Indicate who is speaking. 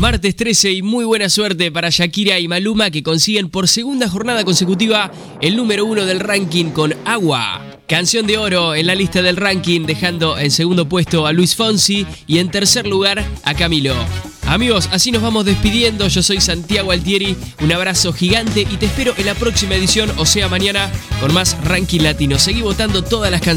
Speaker 1: Martes 13 y muy buena suerte para Shakira y Maluma que consiguen por segunda jornada consecutiva el número 1 del ranking con Agua. Canción de oro en la lista del ranking, dejando en segundo puesto a Luis Fonsi y en tercer lugar a Camilo. Amigos, así nos vamos despidiendo. Yo soy Santiago Altieri, un abrazo gigante y te espero en la próxima edición, o sea mañana, con más Ranking Latino. Seguí votando todas las canciones.